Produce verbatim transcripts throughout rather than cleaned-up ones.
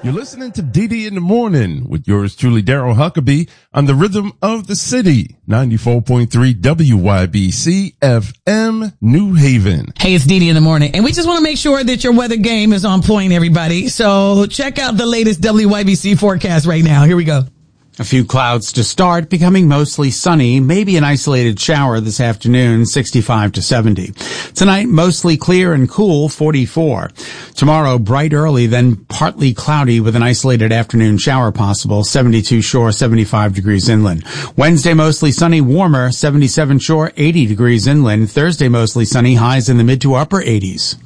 You're listening to D D in the Morning with yours truly, Daryl Huckabee, on the rhythm of the city, ninety-four point three W Y B C F M, New Haven. Hey, it's D D in the Morning, and we just want to make sure that your weather game is on point, everybody. So check out the latest W Y B C forecast right now. Here we go. A few clouds to start, becoming mostly sunny, maybe an isolated shower this afternoon, sixty-five to seventy. Tonight, mostly clear and cool, forty-four. Tomorrow, bright early, then partly cloudy with an isolated afternoon shower possible, seventy-two shore, seventy-five degrees inland. Wednesday, mostly sunny, warmer, seventy-seven shore, eighty degrees inland. Thursday, mostly sunny, highs in the mid to upper eighties.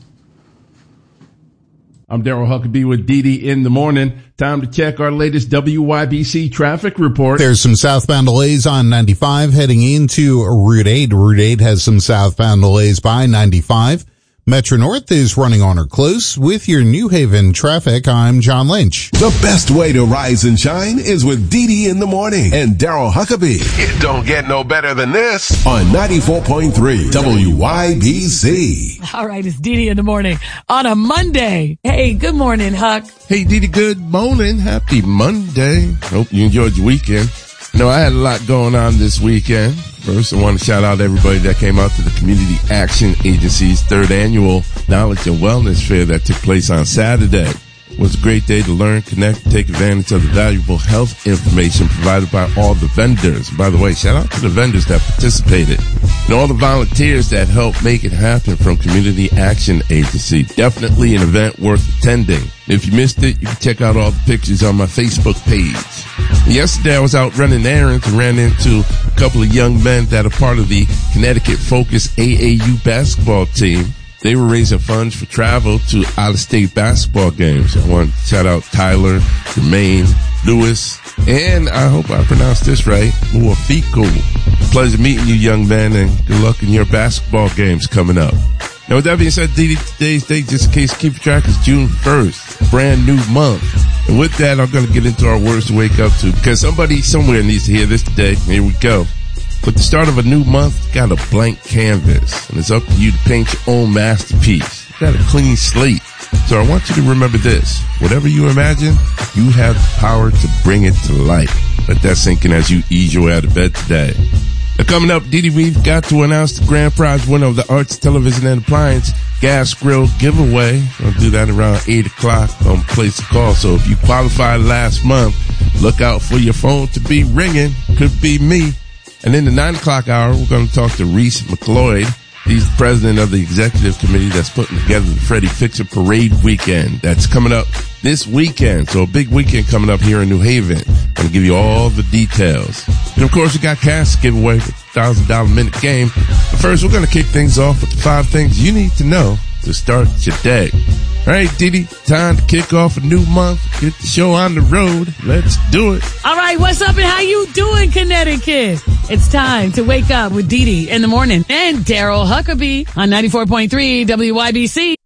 I'm Daryl Huckabee with D D in the Morning. Time to check our latest W Y B C traffic report. There's some southbound delays on ninety-five heading into Route eight. Route eight has some southbound delays by ninety-five. Metro North is running on or close. With your New Haven traffic, I'm John Lynch. The best way to rise and shine is with D D in the Morning and Daryl Huckabee. It don't get no better than this on ninety-four point three W Y B C. All right, it's D D in the Morning on a Monday. Hey, good morning, Huck. Hey, Dee Dee, good morning. Happy Monday. Hope you enjoyed your weekend. You know, I had a lot going on this weekend. First, I want to shout out everybody that came out to the Community Action Agency's third annual Knowledge and Wellness Fair that took place on Saturday. It was a great day to learn, connect, and take advantage of the valuable health information provided by all the vendors. By the way, shout out to the vendors that participated and all the volunteers that helped make it happen from Community Action Agency. Definitely an event worth attending. If you missed it, you can check out all the pictures on my Facebook page. Yesterday, I was out running errands and ran into a couple of young men that are part of the Connecticut Focus A A U basketball team. They were raising funds for travel to out-of-state basketball games. I want to shout out Tyler, Jermaine, Lewis, and I hope I pronounced this right, Muafiko. Pleasure meeting you, young man, and good luck in your basketball games coming up. Now, with that being said, today's date, just in case you keep track, is June first, brand new month. And with that, I'm going to get into our words to wake up to, because somebody somewhere needs to hear this today. Here we go. With the start of a new month, you got a blank canvas, and it's up to you to paint your own masterpiece. You got a clean slate. So I want you to remember this. Whatever you imagine, you have the power to bring it to life. Let that sink in as you ease your way out of bed today. Now, coming up, Dee Dee, we've got to announce the grand prize winner of the Arts Television and Appliance Gas Grill giveaway. We'll do that around eight o'clock on Place a Call. So if you qualified last month, look out for your phone to be ringing. Could be me. And in the nine o'clock hour, we're going to talk to Reese McLeod. He's the president of the executive committee that's putting together the Freddie Fixer Parade weekend. That's coming up this weekend. So a big weekend coming up here in New Haven. I'm going to give you all the details. And of course, we got cash to give away with a one thousand dollars minute game. But first, we're going to kick things off with the five things you need to know to start your day. All right, Dee Dee, time to kick off a new month. Get the show on the road. Let's do it. All right, what's up and how you doing, Connecticut? It's time to wake up with Dee Dee in the Morning and Daryl Huckabee on ninety-four point three W Y B C.